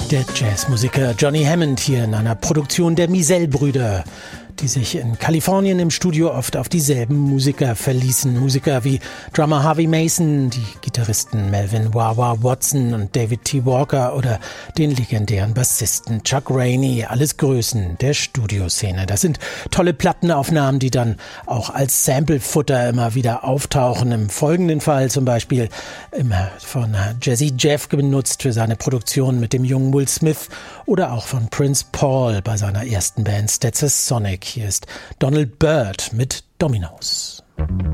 Der Jazzmusiker Johnny Hammond hier in einer Produktion der Mizell-Brüder, die sich in Kalifornien im Studio oft auf dieselben Musiker verließen. Musiker wie Drummer Harvey Mason, die Gitarristen Melvin Wah-Wah Watson und David T. Walker oder den legendären Bassisten Chuck Rainey. Alles Größen der Studioszene. Das sind tolle Plattenaufnahmen, die dann auch als Sample-Futter immer wieder auftauchen. Im folgenden Fall zum Beispiel immer von Jazzy Jeff benutzt für seine Produktion mit dem jungen Will Smith oder auch von Prince Paul bei seiner ersten Band Stetsasonic. Hier ist Donald Byrd mit Dominoes.